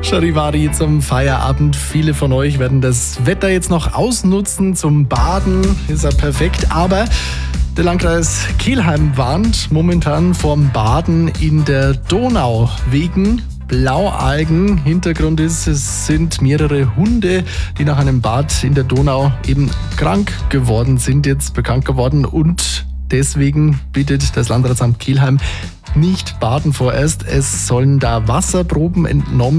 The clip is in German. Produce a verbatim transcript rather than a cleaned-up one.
Charivari zum Feierabend. Viele von euch werden das Wetter jetzt noch ausnutzen zum Baden. Ist ja perfekt. Aber der Landkreis Kelheim warnt momentan vorm Baden in der Donau wegen Blaualgen. Hintergrund ist, es sind mehrere Hunde, die nach einem Bad in der Donau eben krank geworden sind, jetzt bekannt geworden. Und deswegen bittet das Landratsamt Kelheim nicht baden vorerst. Es sollen da Wasserproben entnommen